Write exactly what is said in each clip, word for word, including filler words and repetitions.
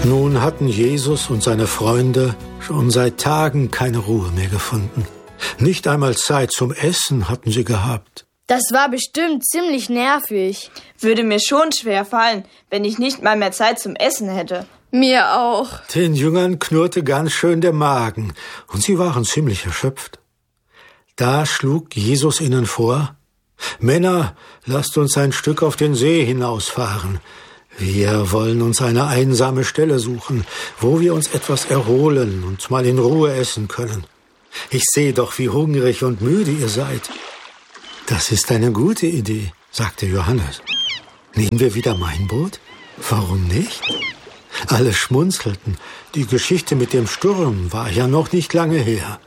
Nun hatten Jesus und seine Freunde schon seit Tagen keine Ruhe mehr gefunden. Nicht einmal Zeit zum Essen hatten sie gehabt. Das war bestimmt ziemlich nervig. Würde mir schon schwer fallen, wenn ich nicht mal mehr Zeit zum Essen hätte. Mir auch. Den Jüngern knurrte ganz schön der Magen und sie waren ziemlich erschöpft. Da schlug Jesus ihnen vor: Männer, lasst uns ein Stück auf den See hinausfahren. Wir wollen uns eine einsame Stelle suchen, wo wir uns etwas erholen und mal in Ruhe essen können. Ich sehe doch, wie hungrig und müde ihr seid. Das ist eine gute Idee, sagte Johannes. Nehmen wir wieder mein Boot? Warum nicht? Alle schmunzelten. Die Geschichte mit dem Sturm war ja noch nicht lange her.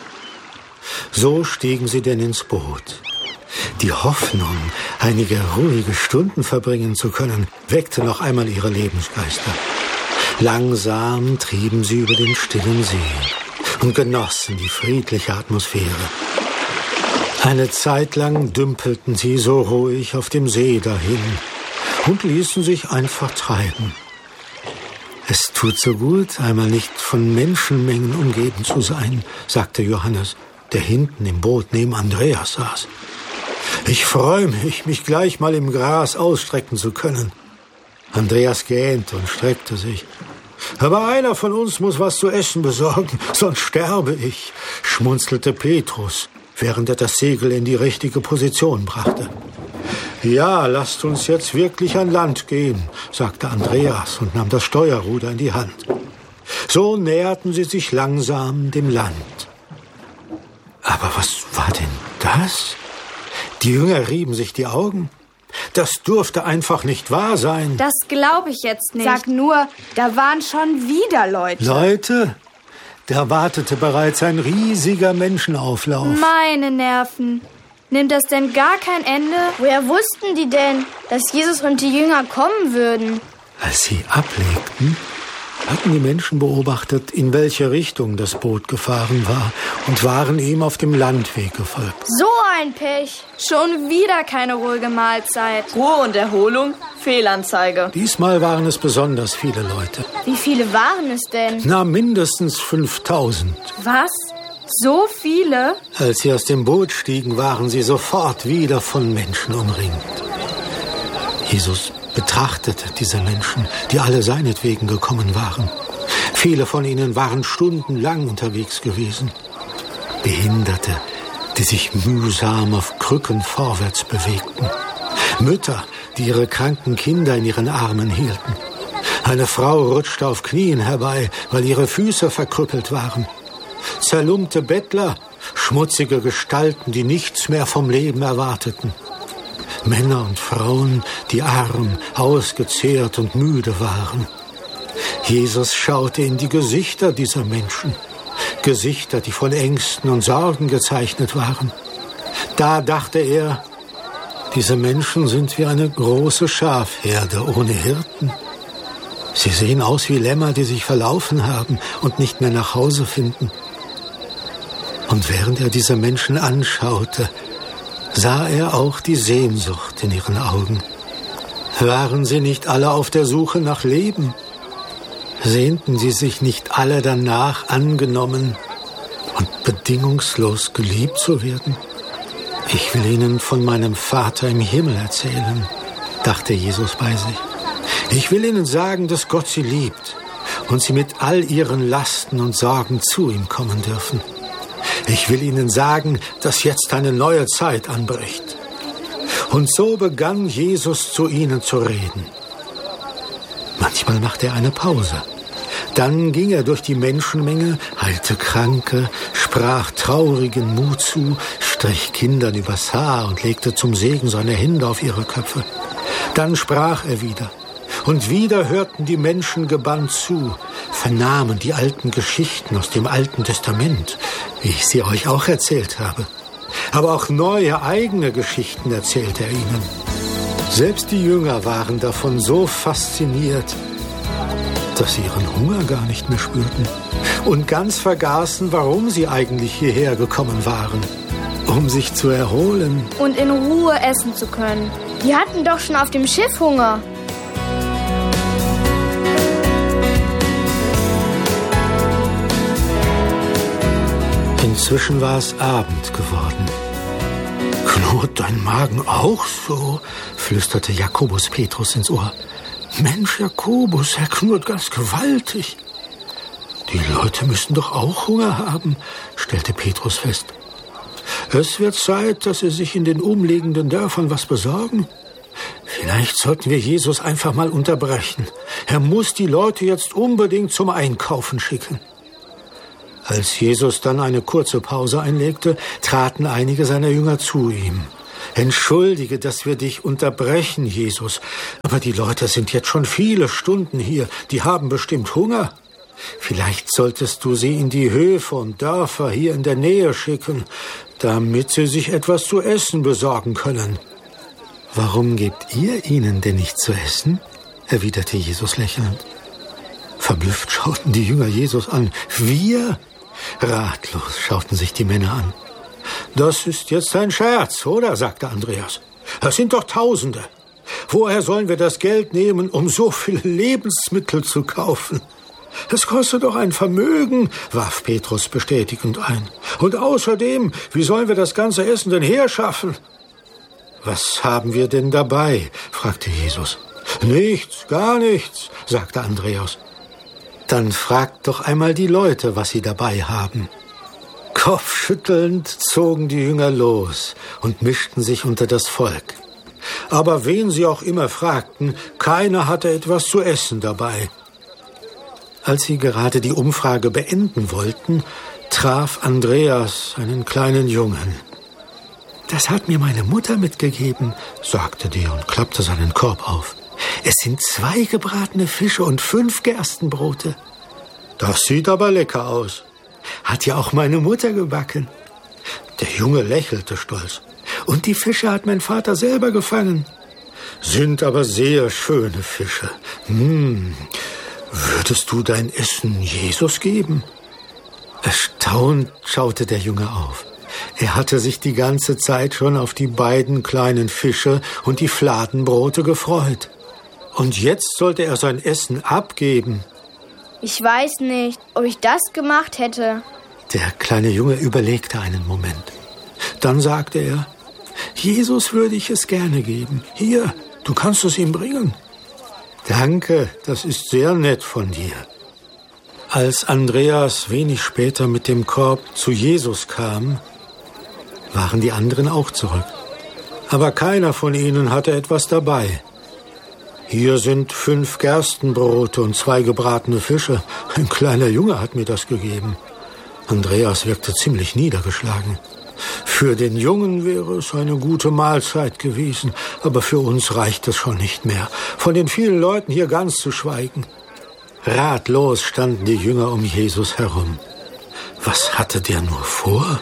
So stiegen sie denn ins Boot. Die Hoffnung, einige ruhige Stunden verbringen zu können, weckte noch einmal ihre Lebensgeister. Langsam trieben sie über den stillen See und genossen die friedliche Atmosphäre. Eine Zeit lang dümpelten sie so ruhig auf dem See dahin und ließen sich einfach treiben. Es tut so gut, einmal nicht von Menschenmengen umgeben zu sein, sagte Johannes, der hinten im Boot neben Andreas saß. Ich freue mich, mich gleich mal im Gras ausstrecken zu können. Andreas gähnte und streckte sich. Aber einer von uns muss was zu essen besorgen, sonst sterbe ich, schmunzelte Petrus, während er das Segel in die richtige Position brachte. Ja, lasst uns jetzt wirklich an Land gehen, sagte Andreas und nahm das Steuerruder in die Hand. So näherten sie sich langsam dem Land. Aber was war denn das? Die Jünger rieben sich die Augen. Das durfte einfach nicht wahr sein. Das glaube ich jetzt nicht. Sag nur, da waren schon wieder Leute. Leute? Da wartete bereits ein riesiger Menschenauflauf. Meine Nerven. Nimmt das denn gar kein Ende? Woher wussten die denn, dass Jesus und die Jünger kommen würden? Als sie ablegten, hatten die Menschen beobachtet, in welche Richtung das Boot gefahren war und waren ihm auf dem Landweg gefolgt. So ein Pech. Schon wieder keine ruhige Mahlzeit. Ruhe und Erholung? Fehlanzeige. Diesmal waren es besonders viele Leute. Wie viele waren es denn? Na, mindestens fünftausend. Was? So viele? Als sie aus dem Boot stiegen, waren sie sofort wieder von Menschen umringt. Jesus betrachtete diese Menschen, die alle seinetwegen gekommen waren. Viele von ihnen waren stundenlang unterwegs gewesen. Behinderte, die sich mühsam auf Krücken vorwärts bewegten. Mütter, die ihre kranken Kinder in ihren Armen hielten. Eine Frau rutschte auf Knien herbei, weil ihre Füße verkrüppelt waren. Zerlumpte Bettler, schmutzige Gestalten, die nichts mehr vom Leben erwarteten. Männer und Frauen, die arm, ausgezehrt und müde waren. Jesus schaute in die Gesichter dieser Menschen. Gesichter, die von Ängsten und Sorgen gezeichnet waren. Da dachte er, diese Menschen sind wie eine große Schafherde ohne Hirten. Sie sehen aus wie Lämmer, die sich verlaufen haben und nicht mehr nach Hause finden. Und während er diese Menschen anschaute, sah er auch die Sehnsucht in ihren Augen. Waren sie nicht alle auf der Suche nach Leben? Sehnten sie sich nicht alle danach, angenommen und bedingungslos geliebt zu werden? Ich will ihnen von meinem Vater im Himmel erzählen, dachte Jesus bei sich. Ich will ihnen sagen, dass Gott sie liebt und sie mit all ihren Lasten und Sorgen zu ihm kommen dürfen. Ich will ihnen sagen, dass jetzt eine neue Zeit anbricht. Und so begann Jesus zu ihnen zu reden. Manchmal machte er eine Pause. Dann ging er durch die Menschenmenge, heilte Kranke, sprach traurigen Mut zu, strich Kindern übers Haar und legte zum Segen seine Hände auf ihre Köpfe. Dann sprach er wieder. Und wieder hörten die Menschen gebannt zu, vernahmen die alten Geschichten aus dem Alten Testament, wie ich sie euch auch erzählt habe. Aber auch neue eigene Geschichten erzählte er ihnen. Selbst die Jünger waren davon so fasziniert, dass sie ihren Hunger gar nicht mehr spürten und ganz vergaßen, warum sie eigentlich hierher gekommen waren, um sich zu erholen. Und in Ruhe essen zu können. Die hatten doch schon auf dem Schiff Hunger. Inzwischen war es Abend geworden. »Knurrt dein Magen auch so?« flüsterte Jakobus Petrus ins Ohr. »Mensch, Jakobus, er knurrt ganz gewaltig.« »Die Leute müssen doch auch Hunger haben«, stellte Petrus fest. »Es wird Zeit, dass sie sich in den umliegenden Dörfern was besorgen. Vielleicht sollten wir Jesus einfach mal unterbrechen. Er muss die Leute jetzt unbedingt zum Einkaufen schicken.« Als Jesus dann eine kurze Pause einlegte, traten einige seiner Jünger zu ihm. »Entschuldige, dass wir dich unterbrechen, Jesus, aber die Leute sind jetzt schon viele Stunden hier. Die haben bestimmt Hunger. Vielleicht solltest du sie in die Höfe und Dörfer hier in der Nähe schicken, damit sie sich etwas zu essen besorgen können.« »Warum gebt ihr ihnen denn nicht zu essen?« erwiderte Jesus lächelnd. Verblüfft schauten die Jünger Jesus an. »Wir?« Ratlos schauten sich die Männer an. »Das ist jetzt ein Scherz, oder?«, sagte Andreas. »Das sind doch Tausende. Woher sollen wir das Geld nehmen, um so viele Lebensmittel zu kaufen?« »Es kostet doch ein Vermögen«, warf Petrus bestätigend ein. »Und außerdem, wie sollen wir das ganze Essen denn herschaffen?« »Was haben wir denn dabei?«, fragte Jesus. »Nichts, gar nichts«, sagte Andreas. »Dann fragt doch einmal die Leute, was sie dabei haben.« Kopfschüttelnd zogen die Jünger los und mischten sich unter das Volk. Aber wen sie auch immer fragten, keiner hatte etwas zu essen dabei. Als sie gerade die Umfrage beenden wollten, traf Andreas einen kleinen Jungen. »Das hat mir meine Mutter mitgegeben«, sagte der und klappte seinen Korb auf. »Es sind zwei gebratene Fische und fünf Gerstenbrote.« »Das sieht aber lecker aus.« »Hat ja auch meine Mutter gebacken.« Der Junge lächelte stolz. »Und die Fische hat mein Vater selber gefangen.« »Sind aber sehr schöne Fische. Hm, würdest du dein Essen Jesus geben?« Erstaunt schaute der Junge auf. Er hatte sich die ganze Zeit schon auf die beiden kleinen Fische und die Fladenbrote gefreut. Und jetzt sollte er sein Essen abgeben. »Ich weiß nicht, ob ich das gemacht hätte.« Der kleine Junge überlegte einen Moment. Dann sagte er, »Jesus würde ich es gerne geben. Hier, du kannst es ihm bringen.« »Danke, das ist sehr nett von dir.« Als Andreas wenig später mit dem Korb zu Jesus kam, waren die anderen auch zurück. Aber keiner von ihnen hatte etwas dabei. »Hier sind fünf Gerstenbrote und zwei gebratene Fische. Ein kleiner Junge hat mir das gegeben.« Andreas wirkte ziemlich niedergeschlagen. »Für den Jungen wäre es eine gute Mahlzeit gewesen, aber für uns reicht es schon nicht mehr, von den vielen Leuten hier ganz zu schweigen.« Ratlos standen die Jünger um Jesus herum. Was hatte der nur vor?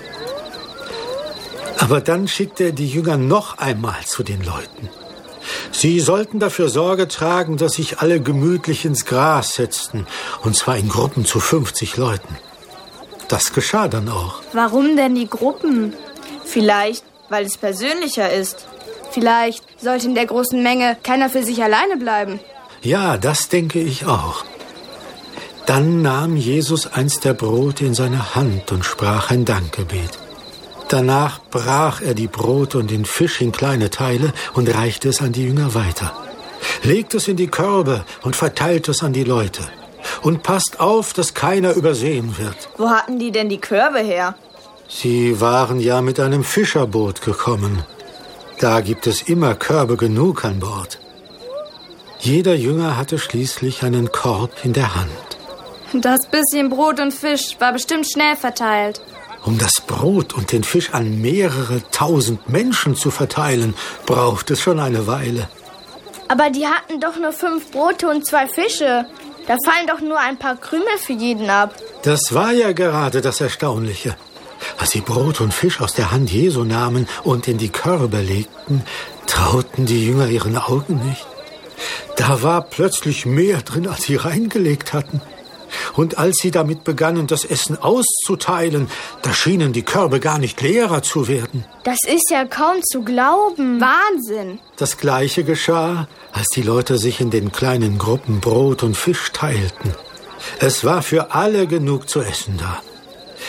Aber dann schickte er die Jünger noch einmal zu den Leuten. Sie sollten dafür Sorge tragen, dass sich alle gemütlich ins Gras setzten, und zwar in Gruppen zu fünfzig Leuten. Das geschah dann auch. Warum denn die Gruppen? Vielleicht, weil es persönlicher ist. Vielleicht sollte in der großen Menge keiner für sich alleine bleiben. Ja, das denke ich auch. Dann nahm Jesus eins der Brote in seine Hand und sprach ein Dankgebet. Danach brach er die Brote und den Fisch in kleine Teile und reichte es an die Jünger weiter. Legt es in die Körbe und verteilt es an die Leute. Und passt auf, dass keiner übersehen wird. Wo hatten die denn die Körbe her? Sie waren ja mit einem Fischerboot gekommen. Da gibt es immer Körbe genug an Bord. Jeder Jünger hatte schließlich einen Korb in der Hand. Das bisschen Brot und Fisch war bestimmt schnell verteilt. Um das Brot und den Fisch an mehrere tausend Menschen zu verteilen, braucht es schon eine Weile. Aber die hatten doch nur fünf Brote und zwei Fische. Da fallen doch nur ein paar Krümel für jeden ab. Das war ja gerade das Erstaunliche. Als sie Brot und Fisch aus der Hand Jesu nahmen und in die Körbe legten, trauten die Jünger ihren Augen nicht. Da war plötzlich mehr drin, als sie reingelegt hatten. Und als sie damit begannen, das Essen auszuteilen, da schienen die Körbe gar nicht leerer zu werden. Das ist ja kaum zu glauben. Wahnsinn! Das Gleiche geschah, als die Leute sich in den kleinen Gruppen Brot und Fisch teilten. Es war für alle genug zu essen da.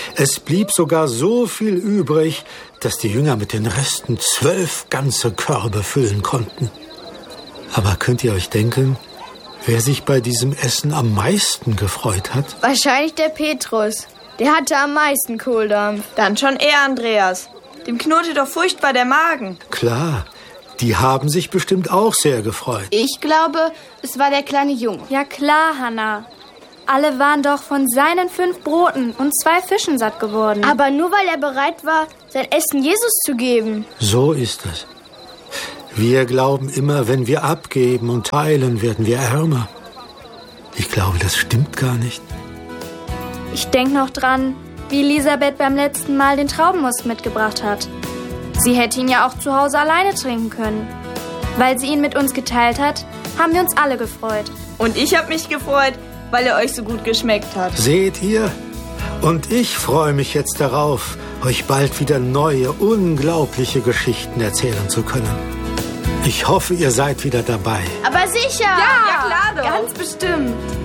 Es blieb sogar so viel übrig, dass die Jünger mit den Resten zwölf ganze Körbe füllen konnten. Aber könnt ihr euch denken, wer sich bei diesem Essen am meisten gefreut hat? Wahrscheinlich der Petrus. Der hatte am meisten Kohldampf. Dann schon er, Andreas. Dem knurrte doch furchtbar der Magen. Klar, die haben sich bestimmt auch sehr gefreut. Ich glaube, es war der kleine Junge. Ja klar, Hannah. Alle waren doch von seinen fünf Broten und zwei Fischen satt geworden. Aber nur weil er bereit war, sein Essen Jesus zu geben. So ist es. Wir glauben immer, wenn wir abgeben und teilen, werden wir ärmer. Ich glaube, das stimmt gar nicht. Ich denke noch dran, wie Elisabeth beim letzten Mal den Traubenmust mitgebracht hat. Sie hätte ihn ja auch zu Hause alleine trinken können. Weil sie ihn mit uns geteilt hat, haben wir uns alle gefreut. Und ich habe mich gefreut, weil er euch so gut geschmeckt hat. Seht ihr? Und ich freue mich jetzt darauf, euch bald wieder neue, unglaubliche Geschichten erzählen zu können. Ich hoffe, ihr seid wieder dabei. Aber sicher! Ja, ja klar doch. Ganz bestimmt.